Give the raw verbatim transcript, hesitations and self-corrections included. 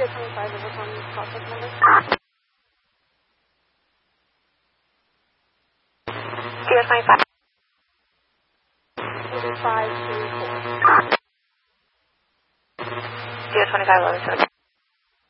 Sierra twenty-five, overcome process number. Sierra twenty-five. five two four. Sierra twenty-five, eleven seven.